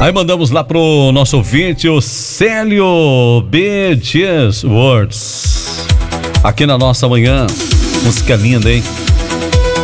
Aí mandamos lá pro nosso ouvinte, o Célio B. Dias Words. Aqui na nossa manhã. Música linda, hein?